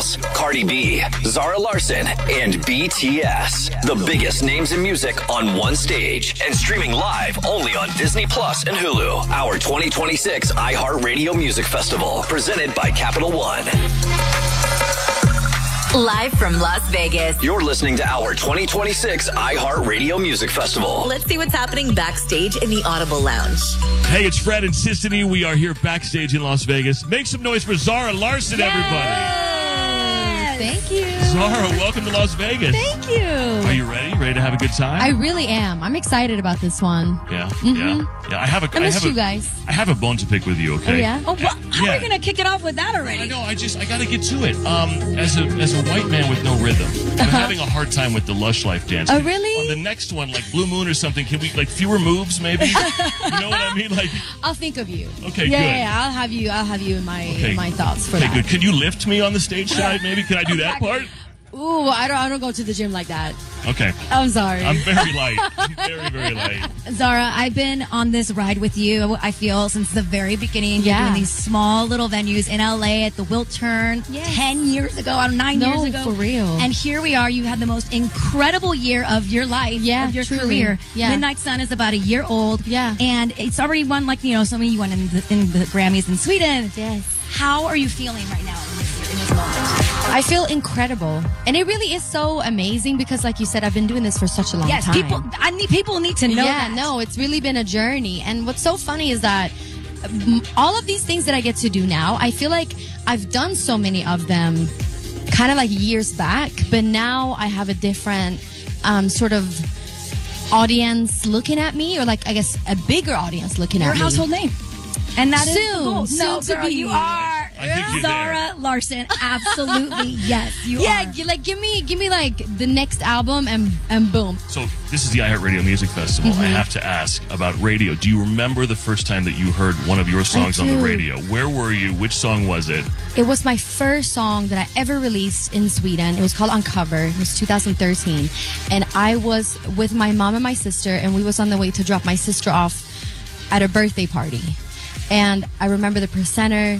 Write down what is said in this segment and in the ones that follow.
Styles, Cardi B, Zara Larsson, and BTS. The biggest names in music on one stage and streaming live only on Disney Plus and Hulu. Our 2026 iHeartRadio Music Festival, presented by Capital One. Live from Las Vegas. You're listening to our 2026 iHeartRadio Music Festival. Let's see what's happening backstage in the Audible Lounge. Hey, it's Fred and Sissany. We are here backstage in Las Vegas. Make some noise for Zara Larsson, everybody. Thank you. Zara, welcome to Las Vegas. Thank you. Are you ready? Ready to have a good time? I really am. I'm excited about this one. Yeah, Mhm. yeah. I missed you guys. I have a bone to pick with you, okay? Oh, yeah? Oh, well, how are we going to kick it off with that already? I know, I got to get to it. As a white man with no rhythm, I'm having a hard time with the Lush Life dance. Oh, really? On the next one, like Blue Moon or something, can we, like, fewer moves, maybe? You know what I mean? Like, I'll think of you. Okay, yeah, good. Yeah, I'll have you in my thoughts for okay, that. good. Can you lift me on the stage side, maybe? Can I do that part? Ooh, I don't go to the gym like that. Okay. I'm sorry. I'm very light. I'm very, very light. Zara, I've been on this ride with you, I feel, since the very beginning. You're doing these small little venues in LA at the Wilt Turn 10 years ago, 9 years ago. for real. And here we are. You had the most incredible year of your life, of your truly. career. Yeah. Midnight Sun is about a year old. Yeah. And it's already won, some of you won in the Grammys in Sweden. Yes. How are you feeling right now in this moment? I feel incredible. And it really is so amazing because, like you said, I've been doing this for such a long time. People need to know that. No, it's really been a journey. And what's so funny is that all of these things that I get to do now, I feel like I've done so many of them kind of like years back, but now I have a different sort of audience looking at me, or like, I guess, a bigger audience looking at me. Your household name. And that is the goal. Soon No, to girl, be. you are. I think you're Zara Larsson, absolutely, yes, you are. Yeah, like give me like the next album and boom. So this is the iHeartRadio Music Festival. I have to ask about radio. Do you remember the first time that you heard one of your songs on the radio? Where were you? Which song was it? It was my first song that I ever released in Sweden. It was called Uncover. It was 2013. And I was with my mom and my sister, and we was on the way to drop my sister off at a birthday party. And I remember the presenter,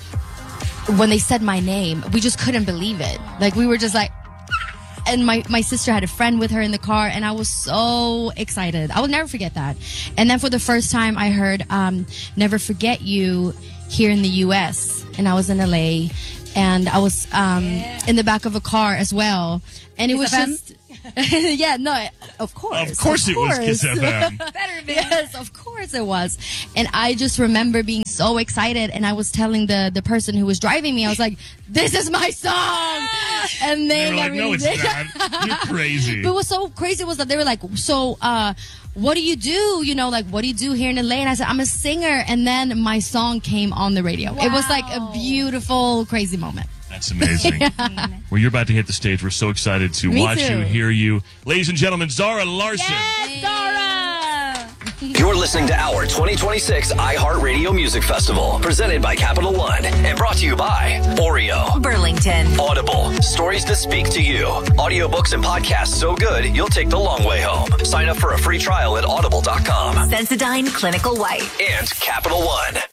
when they said my name, we just couldn't believe it. Like, we were just like, and my sister had a friend with her in the car, and I was so excited. I will never forget that. And then for the first time, I heard Never Forget You here in the U.S., and I was in L.A., and I was in the back of a car as well. And it was just... yeah, no, of course. Of course it was Kiss FM. Better be. Yes, of course it was. And I just remember being so excited, and I was telling the person who was driving me, I was like, this is my song! And they were like, no, it's not. You're crazy. But what's so crazy was that they were like, so, what do you do? You know, like, what do you do here in LA? And I said, I'm a singer. And then my song came on the radio. Wow. It was like a beautiful, crazy moment. That's amazing. Well, you're about to hit the stage. We're so excited to watch too. you, hear you. Ladies and gentlemen, Zara Larsson. Yes, Zara! You're listening to our 2026 iHeartRadio Music Festival, presented by Capital One and brought to you by Oreo, Burlington, Audible, stories that speak to you. Audiobooks and podcasts so good, you'll take the long way home. Sign up for a free trial at audible.com. Sensodyne Clinical White, And Capital One.